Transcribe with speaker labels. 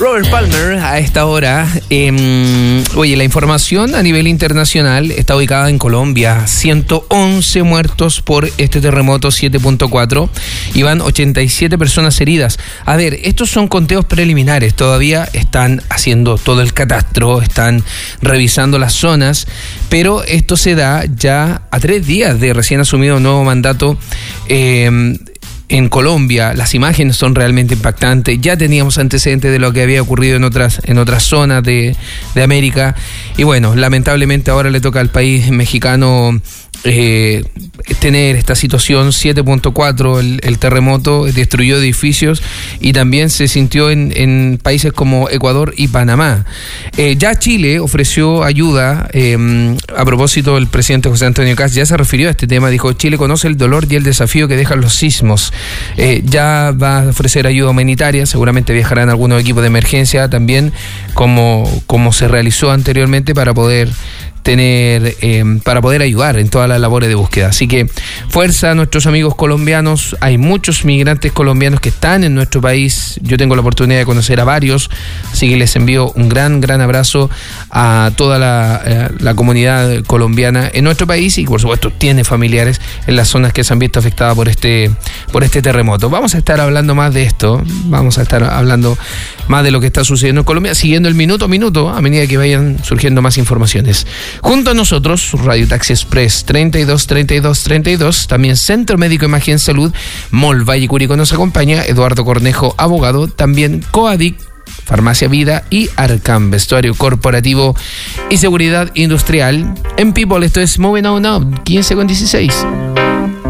Speaker 1: Robert Palmer a esta hora. Oye, la información a nivel internacional está ubicada en Colombia. 111 muertos por este terremoto 7.4 y van 87 personas heridas. A ver, estos son conteos preliminares. Todavía están haciendo todo el catastro, están revisando las zonas, pero esto se da ya a 3 días de recién asumido un nuevo mandato en Colombia. Las imágenes son realmente impactantes. Ya teníamos antecedentes de lo que había ocurrido en otras zonas de América. Y bueno, lamentablemente ahora le toca al país mexicano tener esta situación. 7.4 el terremoto destruyó edificios y también se sintió en países como Ecuador y Panamá. Ya Chile ofreció ayuda. A propósito, el presidente José Antonio Kast ya se refirió a este tema. Dijo: Chile conoce el dolor y el desafío que dejan los sismos. Ya va a ofrecer ayuda humanitaria. Seguramente viajarán algunos equipos de emergencia también, como se realizó anteriormente, para poder ayudar en todas las labores de búsqueda. Así que fuerza a nuestros amigos colombianos. Hay muchos migrantes colombianos que están en nuestro país. Yo tengo la oportunidad de conocer a varios, así que les envío un gran abrazo a toda la comunidad colombiana en nuestro país, y por supuesto tiene familiares en las zonas que se han visto afectadas por este terremoto. Vamos a estar hablando más de esto, vamos a estar hablando más de lo que está sucediendo en Colombia, siguiendo el minuto a minuto a medida que vayan surgiendo más informaciones. Junto a nosotros, Radio Taxi Express 323232, también Centro Médico Imagen Salud, Mall Valle Curicó nos acompaña, Eduardo Cornejo, abogado, también Coadic, Farmacia Vida y Arcam, vestuario corporativo y seguridad industrial. En People, esto es Moving On Up, 15 con 16.